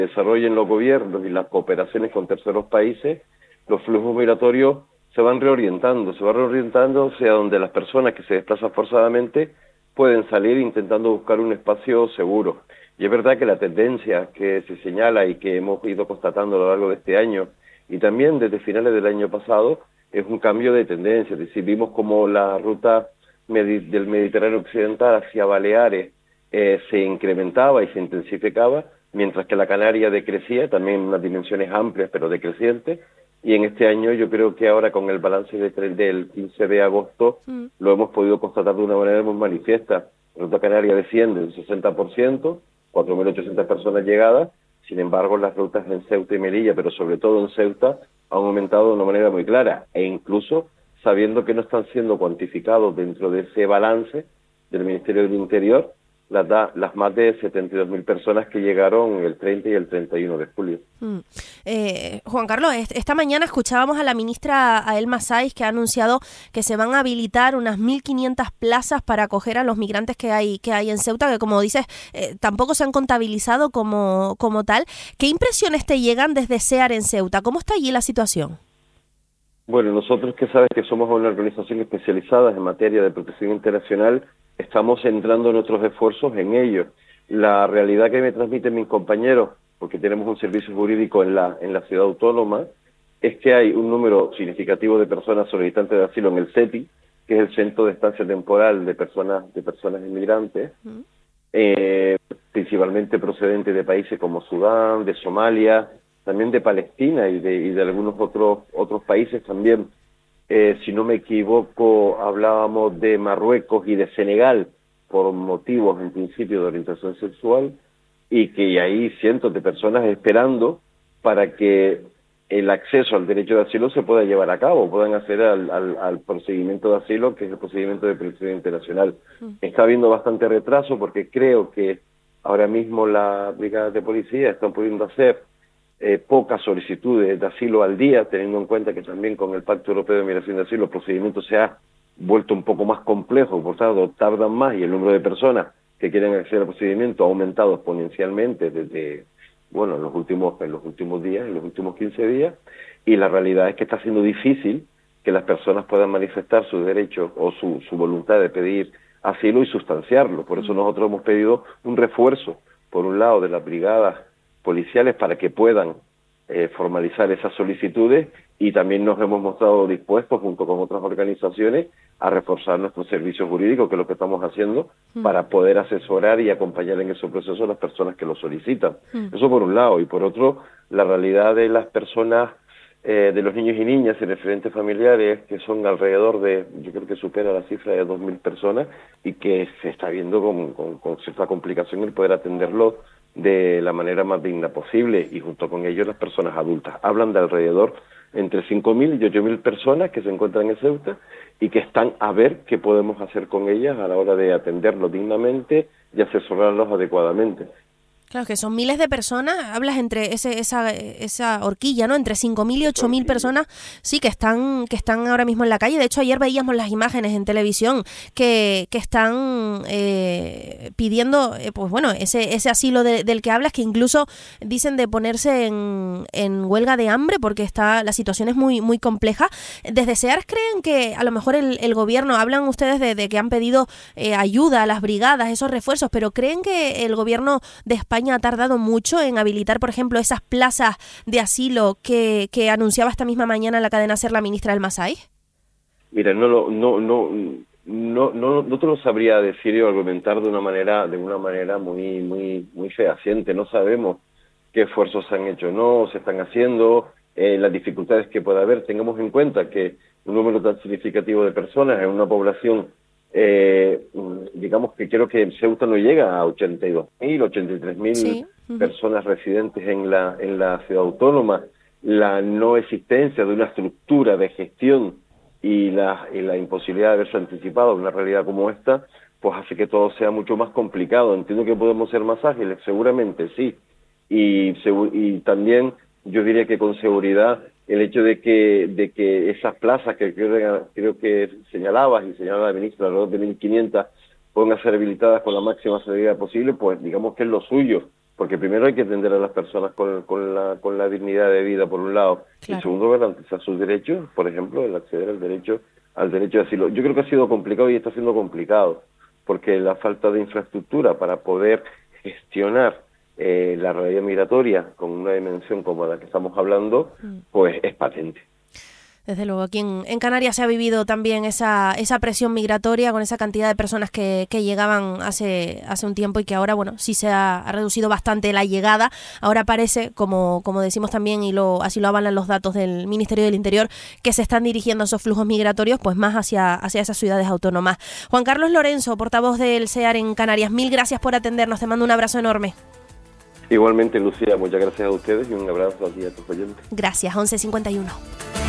desarrollen los gobiernos y las cooperaciones con terceros países, los flujos migratorios se van reorientando hacia donde las personas que se desplazan forzadamente pueden salir intentando buscar un espacio seguro. Y es verdad que la tendencia que se señala y que hemos ido constatando a lo largo de este año y también desde finales del año pasado es un cambio de tendencia. Es decir, vimos como la ruta del Mediterráneo occidental hacia Baleares se incrementaba y se intensificaba, mientras que la Canaria decrecía, también en unas dimensiones amplias pero decrecientes, y en este año yo creo que ahora con el balance del 15 de agosto lo hemos podido constatar de una manera muy manifiesta. La ruta canaria desciende un 60%, 4.800 personas llegadas, sin embargo las rutas en Ceuta y Melilla, pero sobre todo en Ceuta, han aumentado de una manera muy clara, e incluso sabiendo que no están siendo cuantificados dentro de ese balance del Ministerio del Interior, las más de 72.000 personas que llegaron el 30 y el 31 de julio. Juan Carlos, esta mañana escuchábamos a la ministra Aelma Sáiz, que ha anunciado que se van a habilitar unas 1.500 plazas para acoger a los migrantes que hay en Ceuta, que como dices, tampoco se han contabilizado como tal. ¿Qué impresiones te llegan desde SEAR en Ceuta? ¿Cómo está allí la situación? Bueno, nosotros que sabes que somos una organización especializada en materia de protección internacional, estamos centrando nuestros esfuerzos en ello. La realidad que me transmiten mis compañeros, porque tenemos un servicio jurídico en la ciudad autónoma, es que hay un número significativo de personas solicitantes de asilo en el CETI, que es el Centro de Estancia Temporal de Personas Inmigrantes, principalmente procedentes de países como Sudán, de Somalia, también de Palestina y de algunos otros países también. Si no me equivoco, hablábamos de Marruecos y de Senegal por motivos en principio de orientación sexual, y que hay cientos de personas esperando para que el acceso al derecho de asilo se pueda llevar a cabo, puedan acceder al procedimiento de asilo, que es el procedimiento de protección internacional. Está habiendo bastante retraso porque creo que ahora mismo las brigadas de policía están pudiendo hacer pocas solicitudes de asilo al día, teniendo en cuenta que también con el Pacto Europeo de Migración y Asilo el procedimiento se ha vuelto un poco más complejo, por tanto tardan más y el número de personas que quieren acceder al procedimiento ha aumentado exponencialmente desde, bueno, en los últimos días, en los últimos 15 días, y la realidad es que está siendo difícil que las personas puedan manifestar su derecho o su voluntad de pedir asilo y sustanciarlo. Por eso nosotros hemos pedido un refuerzo, por un lado, de las brigadas policiales para que puedan formalizar esas solicitudes, y también nos hemos mostrado dispuestos, junto con otras organizaciones, a reforzar nuestro servicio jurídico, que es lo que estamos haciendo, para poder asesorar y acompañar en ese proceso a las personas que lo solicitan. Eso por un lado. Y por otro, la realidad de las personas, de los niños y niñas y referentes familiares, que son alrededor de, yo creo que supera la cifra de 2.000 personas, y que se está viendo con cierta complicación el poder atenderlo de la manera más digna posible, y junto con ellos las personas adultas. Hablan de alrededor entre 5.000 y 8.000 personas que se encuentran en Ceuta y que están a ver qué podemos hacer con ellas a la hora de atenderlos dignamente y asesorarlos adecuadamente. Claro, que son miles de personas, hablas entre esa horquilla, ¿no? Entre 5.000 y 8.000 personas, sí, que están ahora mismo en la calle. De hecho, ayer veíamos las imágenes en televisión que están pidiendo, pues bueno, ese asilo del que hablas, que incluso dicen de ponerse en huelga de hambre porque la situación es muy, muy compleja. Desde SEARS creen que a lo mejor el gobierno, hablan ustedes de que han pedido ayuda a las brigadas, esos refuerzos, pero ¿creen que el gobierno de España ha tardado mucho en habilitar, por ejemplo, esas plazas de asilo que anunciaba esta misma mañana en la cadena SER la ministra Aelma Sáiz? Mira, no te lo sabría decir y argumentar de una manera muy, muy, muy fehaciente. No sabemos qué esfuerzos se han hecho, no se están haciendo, las dificultades que pueda haber. Tengamos en cuenta que un número tan significativo de personas en una población, digamos que creo que en Ceuta no llega a 82.000, 83.000 Sí. personas residentes en la ciudad autónoma. La no existencia de una estructura de gestión y la imposibilidad de haberse anticipado una realidad como esta, pues hace que todo sea mucho más complicado. Entiendo que podemos ser más ágiles, seguramente sí, y también yo diría que con seguridad el hecho de que esas plazas que creo que señalaba la ministra, alrededor de 1.500, puedan ser habilitadas con la máxima celeridad posible, pues digamos que es lo suyo, porque primero hay que atender a las personas con la dignidad de vida, por un lado, claro. Y segundo, garantizar sus derechos, por ejemplo, el acceder al derecho de asilo. Yo creo que ha sido complicado y está siendo complicado, porque la falta de infraestructura para poder gestionar la realidad migratoria con una dimensión como la que estamos hablando, pues es patente. Desde luego, aquí en Canarias se ha vivido también esa presión migratoria con esa cantidad de personas que llegaban hace un tiempo y que ahora, bueno, sí se ha reducido bastante la llegada. Ahora parece, como decimos también, y así lo avalan los datos del Ministerio del Interior, que se están dirigiendo esos flujos migratorios pues más hacia esas ciudades autónomas. Juan Carlos Lorenzo, portavoz del SEAR en Canarias, mil gracias por atendernos. Te mando un abrazo enorme. Igualmente, Lucía, muchas gracias a ustedes y un abrazo a ti y a tus oyentes. Gracias, 11:51.